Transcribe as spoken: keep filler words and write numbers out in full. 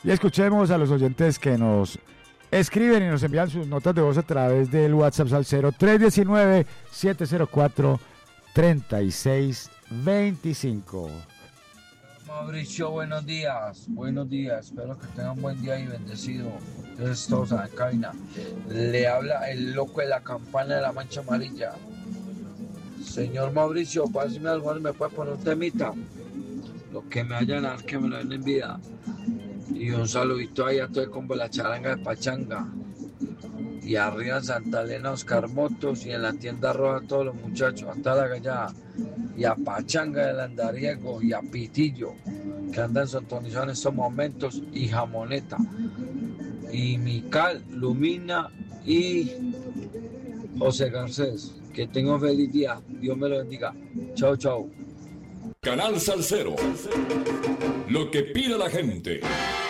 Y escuchemos a los oyentes que nos escriben y nos envían sus notas de voz a través del WhatsApp al cero tres uno nueve, siete cero cuatro, tres seis dos cinco. Mauricio, buenos días, buenos días, espero que tengan un buen día y bendecido. Entonces todos a la cabina. Le habla el loco de la campana de la mancha amarilla. Señor Mauricio, pásame algo, me puede poner un temita. Lo que me vayan a dar, que me lo den en vida. Y un saludito ahí a todo el combo de la charanga de Pachanga. Y arriba en Santa Elena, Oscar Motos, y en la tienda roja todos los muchachos, hasta la gallada. Y a Pachanga del Andariego y a Pitillo, que andan sintonizados en estos momentos, y Jamoneta. Y Mical, Lumina y José Garcés. Que tenga un feliz día. Dios me lo bendiga. Chao, chao. Canal Salcero. Lo que pide la gente.